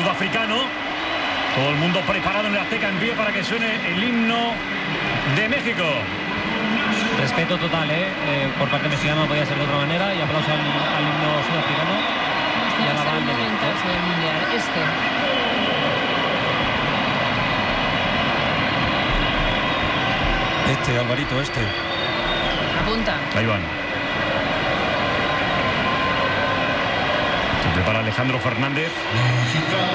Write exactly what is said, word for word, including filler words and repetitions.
sudafricano. Todo el mundo preparado en el Azteca en pie para que suene el himno de México. Respeto total, ¿eh? Eh, por parte mexicana no podía ser de otra manera. Y aplauso al, al himno sudafricano. Este Y a va la a ser el banda. momentazo del mundial. Este. Este, Alvarito, este. Apunta. Ahí van. Se prepara Alejandro Fernández.